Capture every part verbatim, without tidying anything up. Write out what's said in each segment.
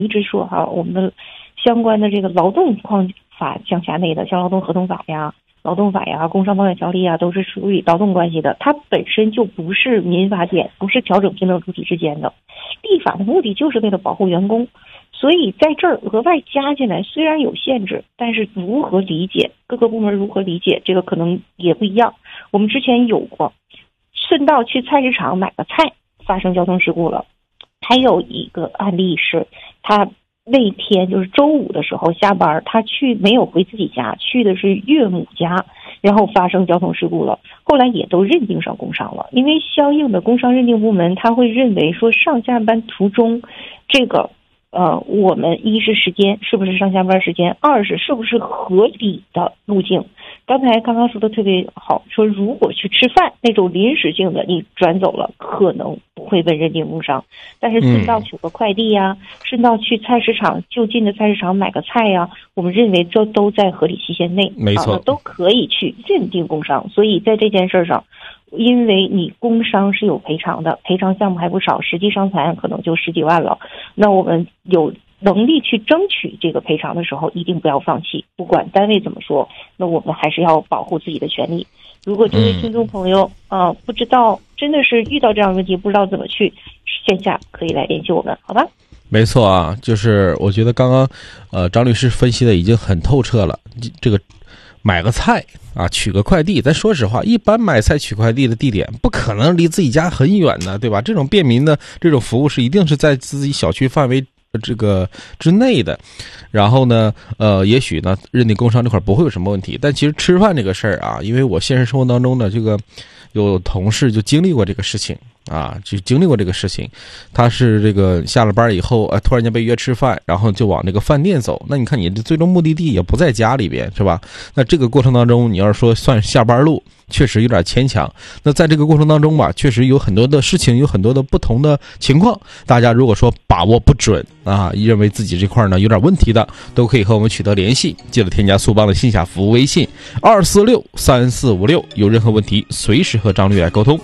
一直说哈，我们的相关的这个劳动框法项下内的，像劳动合同法呀、劳动法呀、工伤保险条例啊，都是属于劳动关系的，它本身就不是民法典，不是调整平等主体之间的。立法的目的就是为了保护员工，所以在这儿额外加进来，虽然有限制，但是如何理解，各个部门如何理解，这个可能也不一样。我们之前有过，顺道去菜市场买个菜，发生交通事故了。还有一个案例是，他那天就是周五的时候下班，他去没有回自己家，去的是岳母家，然后发生交通事故了。后来也都认定上工伤了，因为相应的工伤认定部门他会认为说上下班途中这个呃，我们一是时间是不是上下班时间，二是是不是合理的路径。刚才刚刚说的特别好，说如果去吃饭那种临时性的你转走了，可能不会被认定工伤，但是顺道取个快递呀、嗯、顺道去菜市场就近的菜市场买个菜呀，我们认为这都在合理期限内， 没错、 啊、都可以去认定工伤。所以在这件事上，因为你工伤是有赔偿的，赔偿项目还不少，实际伤残可能就十几万了，那我们有能力去争取这个赔偿的时候，一定不要放弃，不管单位怎么说，那我们还是要保护自己的权利。如果这位听众朋友啊、呃，不知道真的是遇到这样的问题，不知道怎么去，线下可以来联系我们，好吧？ 没错啊，就是我觉得刚刚呃张律师分析的已经很透彻了。这个买个菜啊，取个快递，咱说实话，一般买菜取快递的地点不可能离自己家很远的，对吧？这种便民的这种服务是一定是在自己小区范围这个之内的。然后呢呃也许呢认定工伤这块不会有什么问题，但其实吃饭这个事儿啊，因为我现实生活当中的这个有同事就经历过这个事情啊，就经历过这个事情。他是这个下了班以后啊、呃，突然间被约吃饭，然后就往这个饭店走。那你看你的最终目的地也不在家里边，是吧？那这个过程当中，你要是说算下班路，确实有点牵强。那在这个过程当中吧，确实有很多的事情，有很多的不同的情况。大家如果说把握不准啊，认为自己这块呢有点问题的，都可以和我们取得联系。记得添加苏邦的线下服务微信二四六三四五六，有任何问题随时和张律来沟通。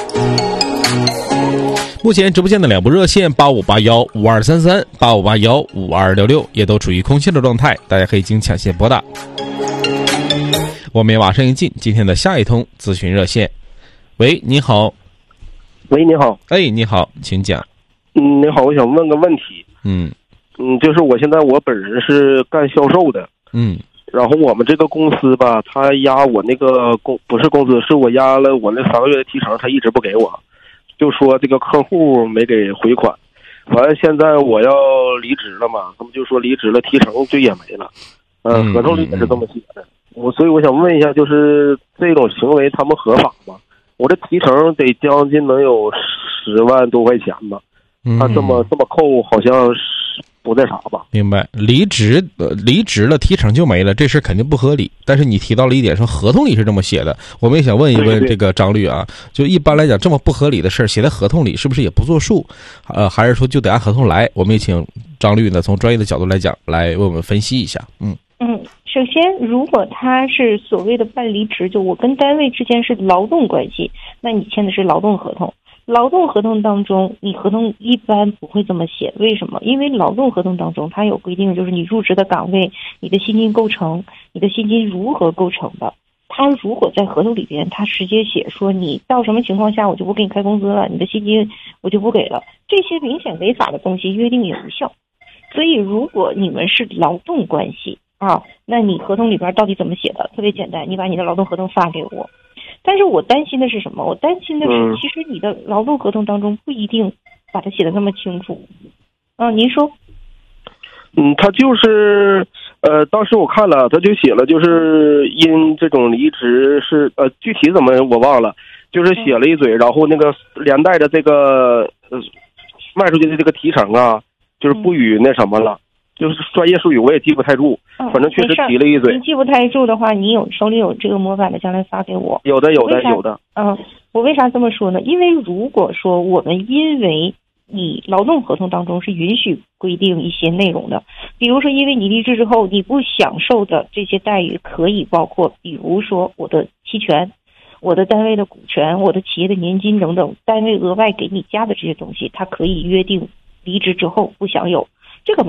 目前直播间的两部热线八五八幺五二三三、八五八幺五二六六也都处于空缺的状态，大家可以经抢线拨打。我们也马上一进今天的下一通咨询热线。喂，你好。 喂，你好。 哎，你好，请讲。 嗯，你好，我想问个问题。 嗯嗯，就是我现在我本人是干销售的。 嗯。 然后我们这个公司吧，他压我那个工不是工资，是我压了我那三个月的提成，他一直不给我，就说这个客户没给回款。完了，现在我要离职了嘛，他们就说离职了，提成就也没了。呃、嗯，合同里也是这么写的。我所以我想问一下，就是这种行为他们合法吗？我这提成得将近能有十万多块钱吧，他这么这么扣，好像是不在啥吧？ 明白。离职呃离职了，提成就没了，这事肯定不合理。但是你提到了一点，说合同里是这么写的，我们也想问一问这个张律啊，就一般来讲，这么不合理的事写在合同里，是不是也不作数？呃，还是说就得按合同来？我们也请张律呢，从专业的角度来讲，来为我们分析一下。嗯嗯，首先，如果他是所谓的办离职，就我跟单位之间是劳动关系，那你签的是劳动合同。劳动合同当中，你合同一般不会这么写，为什么？因为劳动合同当中它有规定，就是你入职的岗位，你的薪金构成，你的薪金如何构成的。他如果在合同里边，他直接写说你到什么情况下我就不给你开工资了，你的薪金我就不给了，这些明显违法的东西约定也无效。所以如果你们是劳动关系啊，那你合同里边到底怎么写的？特别简单，你把你的劳动合同发给我。但是我担心的是什么？我担心的是， 嗯、 其实你的劳动合同当中不一定把它写得那么清楚。啊，您说？ 嗯，他就是呃，当时我看了，他就写了，就是因这种离职是呃，具体怎么我忘了，就是写了一嘴，然后那个连带着这个呃卖出去的这个提成啊，就是不予那什么了。嗯，就是专业术语我也记不太住， 嗯、 反正确实提了一嘴。 你记不太住的话，你有手里有这个模板的，将来发给我。 有的，有的，有的。 嗯，我为啥这么说呢？因为如果说我们因为你劳动合同当中是允许规定一些内容的，比如说因为你离职之后你不享受的这些待遇，可以包括比如说我的期权、我的单位的股权、我的企业的年金等等，单位额外给你加的这些东西，它可以约定离职之后不享有。